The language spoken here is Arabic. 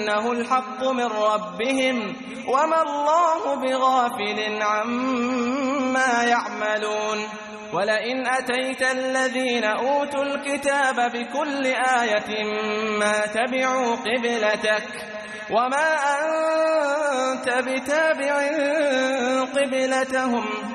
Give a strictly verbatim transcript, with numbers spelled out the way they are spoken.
إنه الحق من ربهم وما الله بغافل عما يعملون ولئن أتيت الذين أوتوا الكتاب بكل آية ما تبعوا قبلتك وما أنت بتابع قبلتهم